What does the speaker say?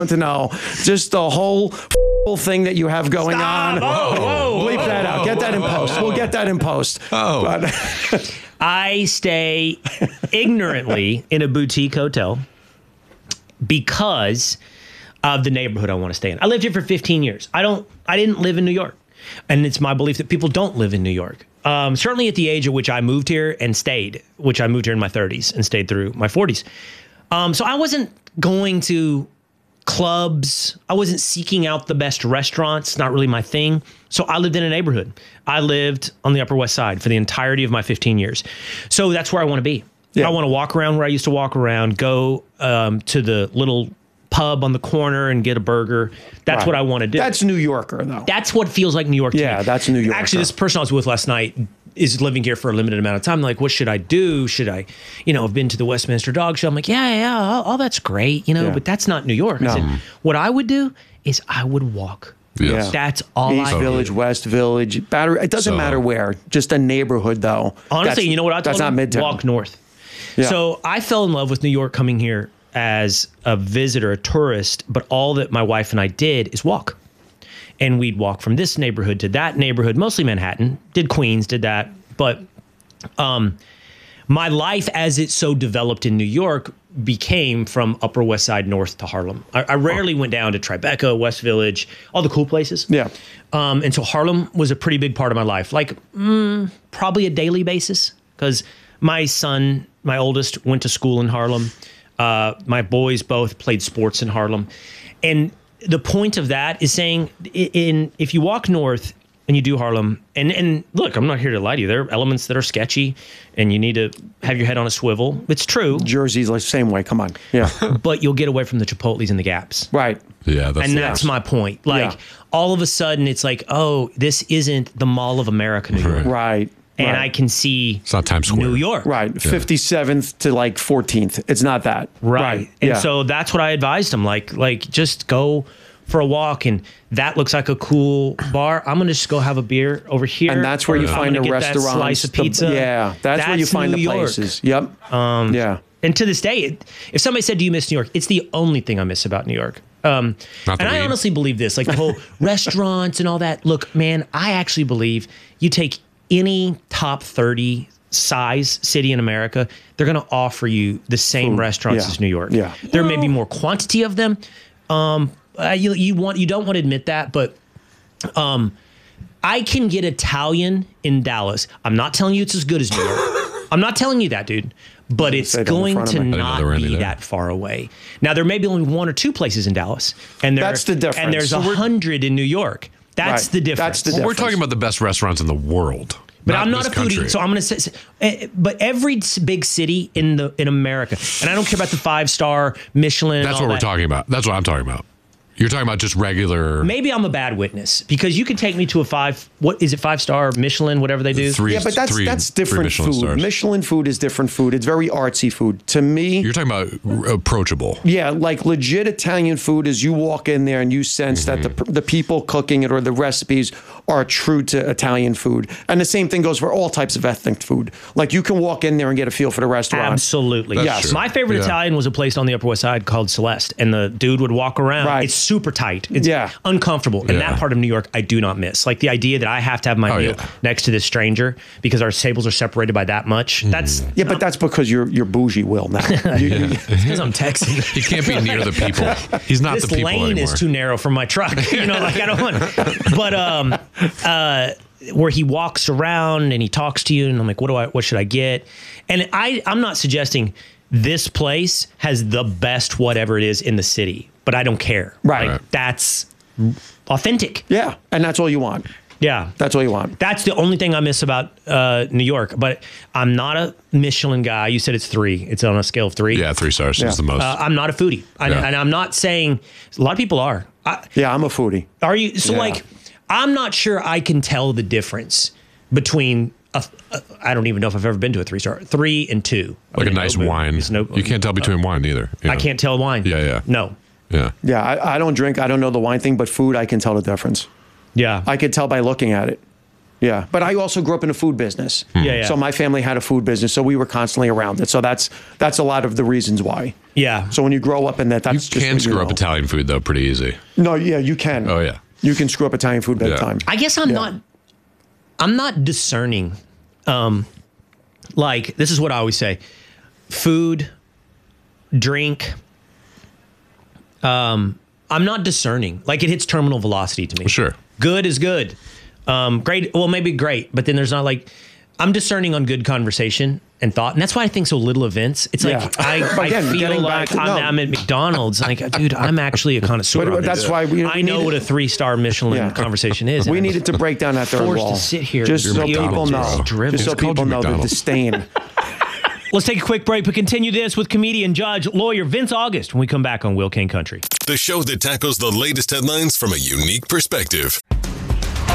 to know just the whole thing that you have going on. Whoa. Bleep that out. Get that in post. We'll get that in post. Oh. But I stay ignorantly in a boutique hotel because of the neighborhood I want to stay in. I lived here for 15 years. I didn't live in New York. And it's my belief that people don't live in New York. Certainly at the age at which I moved here and stayed, which I moved here in my 30s and stayed through my 40s. So I wasn't going to clubs. I wasn't seeking out the best restaurants. Not really my thing. So I lived in a neighborhood. I lived on the Upper West Side for the entirety of my 15 years. So that's where I want to be. Yeah. I want to walk around where I used to walk around, go to the little pub on the corner and get a burger. That's what I want to do. That's New Yorker, though. That's what feels like New York to me. Yeah, that's New Yorker. Actually, this person I was with last night is living here for a limited amount of time. Like, what should I do? Should I, I've been to the Westminster Dog Show. I'm like, yeah, all that's great, but that's not New York. No. I said, what I would do is I would walk. Yes. Yeah. That's all East Village, West Village, Battery. It doesn't matter where. Just a neighborhood, though. Honestly, you know what I told That's not him? Midtown. Walk north. Yeah. So I fell in love with New York coming here as a visitor, a tourist, but all that my wife and I did is walk. And we'd walk from this neighborhood to that neighborhood, mostly Manhattan, did Queens, did that. But my life as it so developed in New York became from Upper West Side north to Harlem. I rarely went down to Tribeca, West Village, all the cool places. Yeah. And so Harlem was a pretty big part of my life, like probably a daily basis, because my son, my oldest, went to school in Harlem. My boys both played sports in Harlem. And the point of that is saying if you walk north and you do Harlem, and look, I'm not here to lie to you. There are elements that are sketchy and you need to have your head on a swivel. It's true. Jersey's like the same way. Come on. Yeah. But you'll get away from the Chipotles and the Gaps. Right. Yeah. That's my point. Like all of a sudden it's like, oh, this isn't the Mall of America, New York. Right. And I can see it's not Times Square. New York. Right. 57th to like 14th. It's not that. Right. And so that's what I advised him. Like just go for a walk, and that looks like a cool bar. I'm going to just go have a beer over here. And that's where you find the restaurants. Slice of pizza. That's where you find the places. Yep. Yeah. And to this day, if somebody said, do you miss New York? It's the only thing I miss about New York. And I honestly believe this, like the whole restaurants and all that. Look, man, I actually believe you take any top 30 size city in America, they're going to offer you the same restaurants as New York. Yeah. There may be more quantity of them. You don't want to admit that, but I can get Italian in Dallas. I'm not telling you it's as good as New York. I'm not telling you that, dude. But it's going to not be that far away. Now, there may be only one or two places in Dallas. And that's the difference. And there's 100 in New York. That's the difference. That's the difference. We're talking about the best restaurants in the world. But I'm not a foodie, so I'm going to say. But every big city in America, and I don't care about the 5-star Michelin. That's what we're talking about. That's what I'm talking about. You're talking about just regular. Maybe I'm a bad witness because you can take me to a 5-star Michelin, whatever they do. But that's different food. Stars. Michelin food is different food. It's very artsy food. To me, you're talking about approachable. Yeah, like legit Italian food is you walk in there and you sense that the people cooking it or the recipes are true to Italian food. And the same thing goes for all types of ethnic food. Like you can walk in there and get a feel for the restaurant. Absolutely. Yes. True. My favorite Italian was a place on the Upper West Side called Celeste, and the dude would walk around. Right. It's super tight. It's uncomfortable. And that part of New York, I do not miss. Like the idea that I have to have my meal next to this stranger because our tables are separated by that much. That's but that's because you're bougie, Will. Now it's because I'm Texan. He can't be near the people. He's not the people anymore. This lane is too narrow for my truck. Like I don't want. But where he walks around and he talks to you, and I'm like, what should I get? And I'm not suggesting this place has the best whatever it is in the city, but I don't care. Right. Like, that's authentic. Yeah, and that's all you want. Yeah. That's all you want. That's the only thing I miss about New York. But I'm not a Michelin guy. You said it's 3. It's on a scale of 3. Yeah, 3 stars is the most. I'm not a foodie. And I'm not saying, a lot of people are. I'm a foodie. Are you? So like, I'm not sure I can tell the difference between, I don't even know if I've ever been to a 3-star, 3 and 2. Like a nice wine. You can't tell between wine either. I can't tell wine. Yeah. No. Yeah. Yeah, I don't drink. I don't know the wine thing, but food, I can tell the difference. Yeah. I could tell by looking at it. Yeah, but I also grew up in a food business. Yeah. So my family had a food business, so we were constantly around it. So that's a lot of the reasons why. Yeah. So when you grow up in that, that's You just can what screw you up know. Italian food though, pretty easy. No, yeah, you can. Oh yeah. You can screw up Italian food big Yeah. time. I guess I'm not discerning. Like, this is what I always say. Food, drink. I'm not discerning. Like, it hits terminal velocity to me. Sure. Good is good. Great. Well, maybe great, but then there's not like, I'm discerning on good conversation and thought. And that's why I think so little events. It's Yeah. like, I Again, feel getting like back to- I'm at McDonald's. Like, dude, I'm actually a connoisseur. But on that's this. why we I know needed- what a 3-star Michelin Yeah. conversation is. We and needed to break down that third forced wall. to sit here just and so be people able to know. drivel. Just so It's called people know the McDonald's. disdain. Let's take a quick break, but continue this with comedian, judge, lawyer Vince August when we come back on Will King Country. The show that tackles the latest headlines from a unique perspective.